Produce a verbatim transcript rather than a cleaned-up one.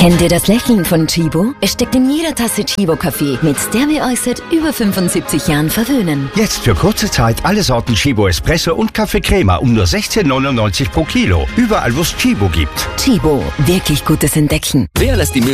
Kennt ihr das Lächeln von Chibo? Es steckt in jeder Tasse Chibo-Kaffee, mit der wir euch seit über fünfundsiebzig Jahren verwöhnen. Jetzt für kurze Zeit alle Sorten Chibo Espresso und Kaffee Crema um nur sechzehn neunundneunzig pro Kilo. Überall, wo es Chibo gibt. Chibo, wirklich gutes Entdecken. Wer lässt die